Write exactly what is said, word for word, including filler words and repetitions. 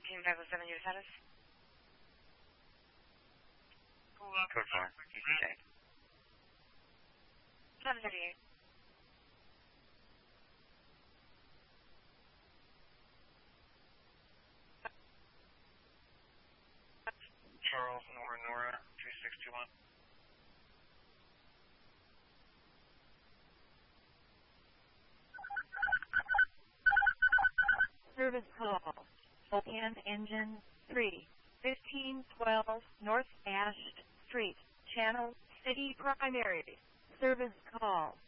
Team five oh seven, your status? Code four, D C J. seven thirty-eight. Charles, Nora, Nora, two six two one. Service call. Spokane Engine three, fifteen twelve North Ash Street, Channel City Primary. Service call.